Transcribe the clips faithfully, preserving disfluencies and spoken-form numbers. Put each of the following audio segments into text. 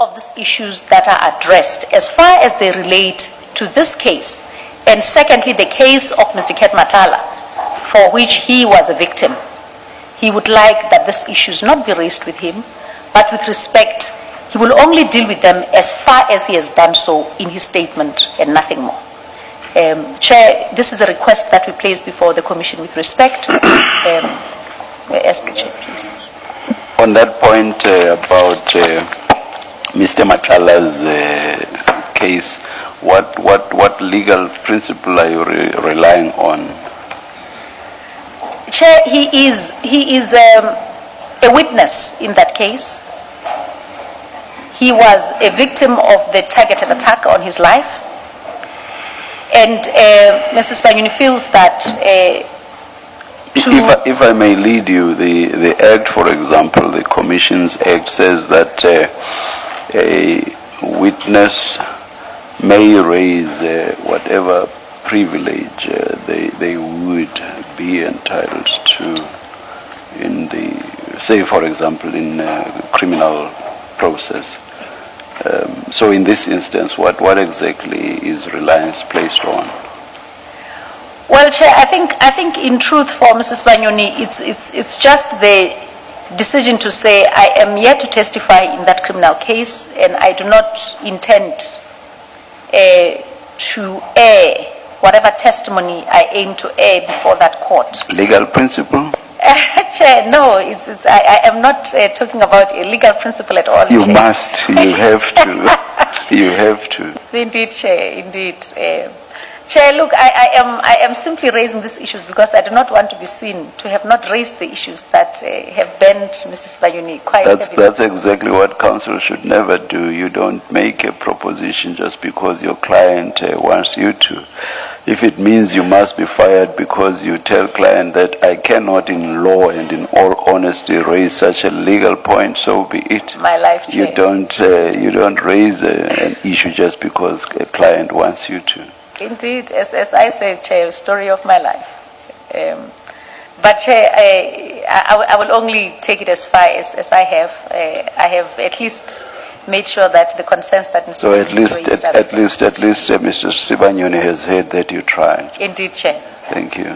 of these issues that are addressed as far as they relate to this case, and secondly, the case of Mister Ket Matlala, for which he was a victim, he would like that these issues not be raised with him, but with respect, he will only deal with them as far as he has done so in his statement and nothing more. Um, Chair, this is a request that we place before the Commission with respect. Um, ask the Chair, please. On that point uh, about uh, Mister Matlala's uh, case, what, what, what legal principle are you re relying on? Chair, he is, he is um, a witness in that case. He was a victim of the targeted attack on his life. And uh, Missus Banyoni feels that uh, If I, if I may lead you, the, the Act, for example, the Commissions Act says that uh, a witness may raise uh, whatever privilege uh, they, they would be entitled to in the, say, for example, in uh, criminal process. Um, so in this instance, what, what exactly is reliance placed on? Well, Chair, I think, I think in truth for Missus Banyoni, it's, it's, it's just the decision to say, I am yet to testify in that criminal case, and I do not intend uh, to air whatever testimony I aim to air before that court. Legal principle? Chair, no, it's, it's, I, I am not uh, talking about a legal principle at all. You Chair. must, you have to, you have to. Indeed, Chair, indeed. Uh, Chair, look, I, I, am, I am simply raising these issues because I do not want to be seen to have not raised the issues that uh, have bent Missus Banyoni quite That's, heavily. that's exactly what counsel should never do. You don't make a proposition just because your client uh, wants you to. If it means you must be fired because you tell client that I cannot in law and in all honesty raise such a legal point, so be it. My life, Chair. You don't, uh, you don't raise uh, an issue just because a client wants you to. Indeed, as, as I said, Chair, story of my life. Um, but Chair, I, I, I will only take it as far as, as I have. Uh, I have at least made sure that the concerns that Mister So at least, at, at least, at least, uh, Mister Sibanyoni has heard that you tried. Indeed, Chair. Thank you.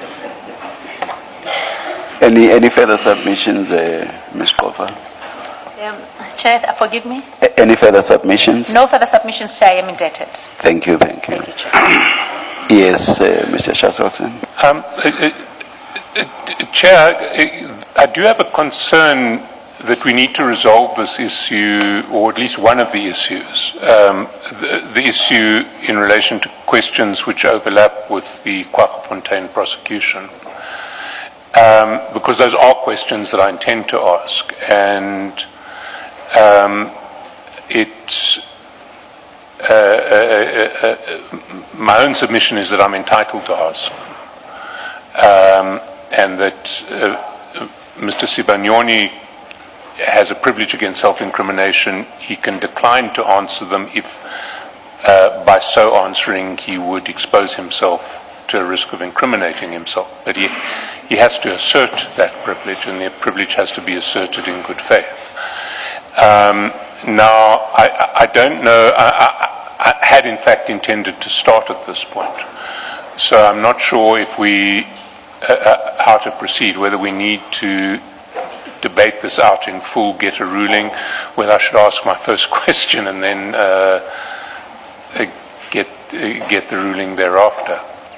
Any any further submissions, uh, Miz Kofa? Um, Chair, forgive me. A any further submissions? No further submissions, Chair. I am indebted. Thank you. Thank you. Thank you, Chair. Yes, uh, Mister Shaswatson. Um, uh, uh, uh, Chair, uh, I do have a concern that we need to resolve this issue, or at least one of the issues, um, the, the issue in relation to questions which overlap with the Kwaggafontein prosecution, um, because those are questions that I intend to ask, and um, it's uh, uh, uh, uh, my own submission is that I'm entitled to ask, um, and that uh, Mister Sibanyoni has a privilege against self-incrimination. He can decline to answer them if, uh, by so answering, he would expose himself to a risk of incriminating himself. But he, he has to assert that privilege, and the privilege has to be asserted in good faith. Um, now, I, I don't know, I, I, I had in fact intended to start at this point. So I'm not sure if we, uh, uh, how to proceed, whether we need to debate this out in full, get a ruling, whether I should ask my first question and then uh, uh, get uh, get the ruling thereafter.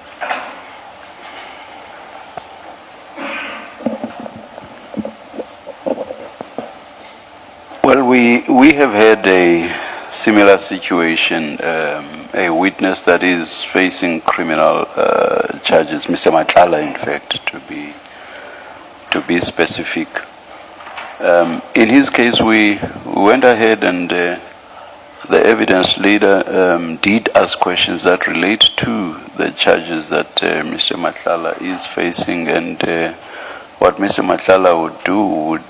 Well, we we have had a similar situation. Um, a witness that is facing criminal uh, charges, Mister Matlala, in fact, to be to be specific. Um, in his case, we went ahead and uh, the evidence leader um, did ask questions that relate to the charges that uh, Mister Matlala is facing, and uh, what Mister Matlala would do would